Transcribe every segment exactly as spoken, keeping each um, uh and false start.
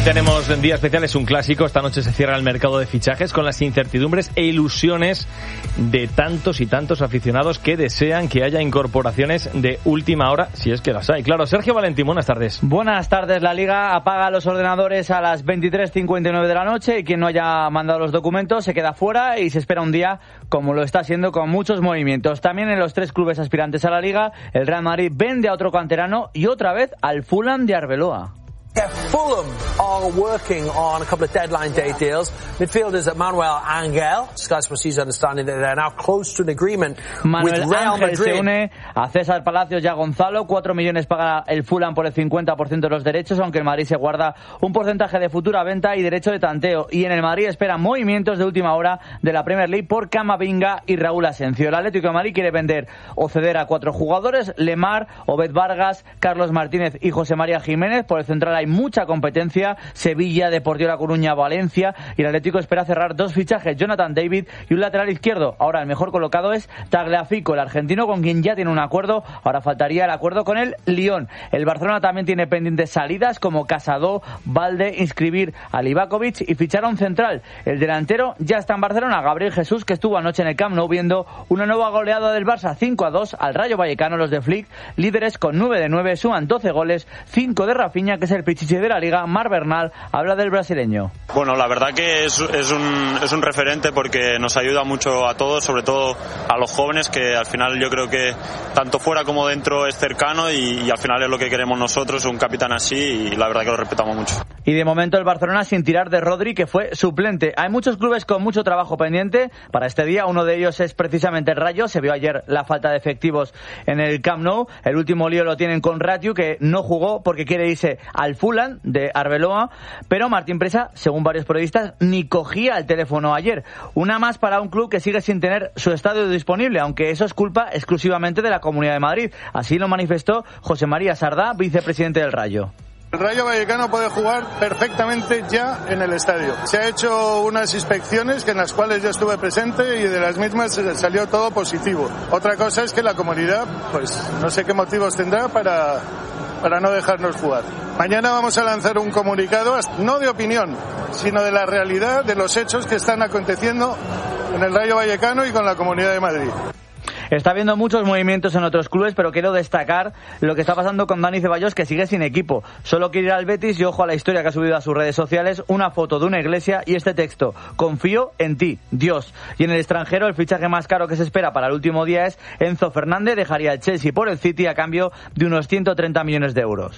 tenemos en día especial, es un clásico. Esta noche se cierra el mercado de fichajes con las incertidumbres e ilusiones de tantos y tantos aficionados que desean que haya incorporaciones de última hora, si es que las hay. Claro, Sergio Valentín, buenas tardes. Buenas tardes. La Liga apaga los ordenadores a las veintitrés cincuenta y nueve de la noche y quien no haya mandado los documentos se queda fuera y se espera un día como lo está haciendo con muchos movimientos. También en los tres clubes aspirantes a la Liga, el Real Madrid vende a otro canterano y otra vez al Fulham de Arbeloa. Yeah, Fulham are working on a couple of deadline day deals. Midfielders at Manuel Angel. Sky Sports is understanding that they're now close to an agreement Manuel with Real Ángel Madrid. Se une a César Palacios y a Gonzalo. Cuatro millones paga el Fulham por el cincuenta por ciento de los derechos, aunque el Madrid se guarda un porcentaje de futura venta y derecho de tanteo. Y en el Madrid esperan movimientos de última hora de la Premier League por Camavinga y Raúl Asencio. El Atlético de Madrid quiere vender o ceder a cuatro jugadores: Lemar, Obed Vargas, Carlos Martínez y José María Jiménez. Por el central hay mucha competencia: Sevilla, Deportivo La Coruña, Valencia, y el Atlético espera cerrar dos fichajes: Jonathan David y un lateral izquierdo. Ahora el mejor colocado es Tagliafico, el argentino, con quien ya tiene un acuerdo. Ahora faltaría el acuerdo con el Lyon. El Barcelona también tiene pendientes salidas como Casado, Valde, inscribir a Livakovic y fichar a un central. El delantero ya está en Barcelona, Gabriel Jesús, que estuvo anoche en el Camp Nou viendo una nueva goleada del Barça cinco a dos al Rayo Vallecano. Los de Flick, líderes con nueve de nueve, suman doce goles, cinco de Rafinha, que es el pichichi de la Liga. Mar Bernal habla del brasileño. Bueno, la verdad que es, es, un, es un referente porque nos ayuda mucho a todos, sobre todo a los jóvenes, que al final yo creo que tanto fuera como dentro es cercano y, y al final es lo que queremos nosotros, un capitán así, y la verdad que lo respetamos mucho. Y de momento el Barcelona sin tirar de Rodri, que fue suplente. Hay muchos clubes con mucho trabajo pendiente para este día. Uno de ellos es precisamente el Rayo. Se vio ayer la falta de efectivos en el Camp Nou. El último lío lo tienen con Ratiu, que no jugó porque quiere irse al Fulham de Arbeloa. Pero Martín Presa, según varios periodistas, ni cogía el teléfono ayer. Una más para un club que sigue sin tener su estadio disponible, aunque eso es culpa exclusivamente de la Comunidad de Madrid. Así lo manifestó José María Sardá, vicepresidente del Rayo. El Rayo Vallecano puede jugar perfectamente ya en el estadio. Se ha hecho unas inspecciones en las cuales yo estuve presente y de las mismas salió todo positivo. Otra cosa es que la comunidad, pues no sé qué motivos tendrá para, para no dejarnos jugar. Mañana vamos a lanzar un comunicado, no de opinión, sino de la realidad, de los hechos que están aconteciendo en el Rayo Vallecano y con la Comunidad de Madrid. Está habiendo muchos movimientos en otros clubes, pero quiero destacar lo que está pasando con Dani Ceballos, que sigue sin equipo. Solo quiere ir al Betis y ojo a la historia que ha subido a sus redes sociales, una foto de una iglesia y este texto: confío en ti, Dios. Y en el extranjero el fichaje más caro que se espera para el último día es Enzo Fernández. Dejaría el Chelsea por el City a cambio de unos ciento treinta millones de euros.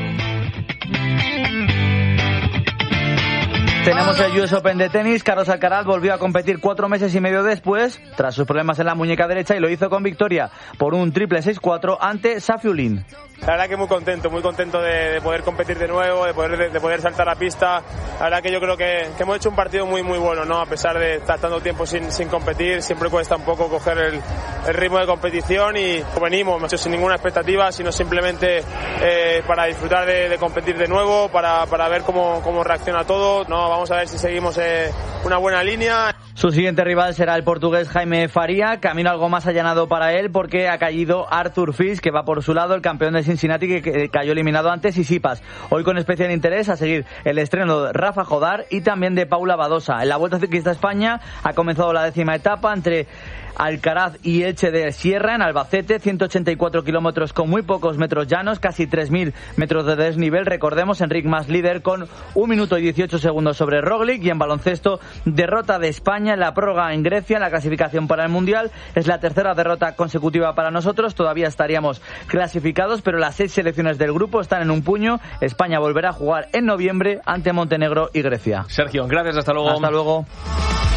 Tenemos el U S Open de tenis. Carlos Alcaraz volvió a competir cuatro meses y medio después, tras sus problemas en la muñeca derecha, y lo hizo con victoria por un triple seis cuatro ante Safiullin. La verdad que muy contento, muy contento de, de poder competir de nuevo, de poder, de, de poder saltar a pista. La verdad que yo creo que, que hemos hecho un partido muy muy bueno, ¿no? A pesar de estar tanto tiempo sin, sin competir, siempre cuesta un poco coger el, el ritmo de competición y venimos, no sin ninguna expectativa, sino simplemente eh, para disfrutar de, de competir de nuevo, para, para ver cómo, cómo reacciona todo, ¿no? Vamos a ver si seguimos eh, una buena línea. Su siguiente rival será el portugués Jaime Faria, camino algo más allanado para él porque ha caído Arthur Fils, que va por su lado, el campeón de Cincinnati, que cayó eliminado ante Tsitsipas. Hoy con especial interés a seguir el estreno de Rafa Jodar y también de Paula Badosa. En la Vuelta Ciclista a España ha comenzado la décima etapa entre Alcaraz y Elche de Sierra en Albacete, ciento ochenta y cuatro kilómetros con muy pocos metros llanos, casi tres mil metros de desnivel. Recordemos, Enric Mas líder con un minuto y dieciocho segundos sobre Roglic. Y en baloncesto, derrota de España en la prórroga en Grecia en la clasificación para el Mundial. Es la tercera derrota consecutiva para nosotros. Todavía estaríamos clasificados, pero las seis selecciones del grupo están en un puño. España volverá a jugar en noviembre ante Montenegro y Grecia. Sergio, gracias, hasta luego. Hasta luego.